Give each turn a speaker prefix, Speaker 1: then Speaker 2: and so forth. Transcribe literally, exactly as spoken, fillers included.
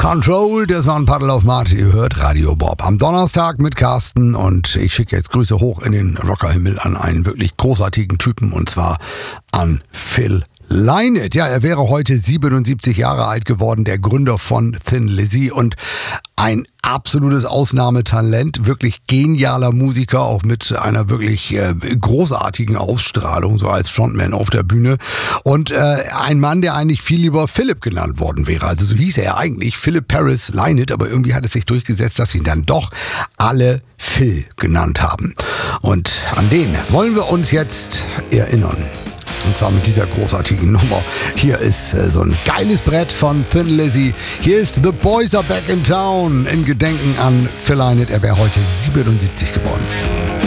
Speaker 1: Control, das war ein Paddle auf Mars. Ihr hört Radio Bob am Donnerstag mit Carsten und ich schicke jetzt Grüße hoch in den Rockerhimmel an einen wirklich großartigen Typen und zwar an Phil Lynott. Ja, er wäre heute siebenundsiebzig Jahre alt geworden, der Gründer von Thin Lizzy und ein absolutes Ausnahmetalent, wirklich genialer Musiker, auch mit einer wirklich äh, großartigen Ausstrahlung, so als Frontman auf der Bühne und äh, ein Mann, der eigentlich viel lieber Philip genannt worden wäre. Also so hieß er eigentlich, Philip Paris Lynott, aber irgendwie hat es sich durchgesetzt, dass ihn dann doch alle Phil genannt haben. Und an den wollen wir uns jetzt erinnern. Und zwar mit dieser großartigen Nummer. Hier ist äh, so ein geiles Brett von Thin Lizzy. Hier ist The Boys Are Back in Town in Gedenken an Phil Lynott. Er wäre heute siebenundsiebzig geworden.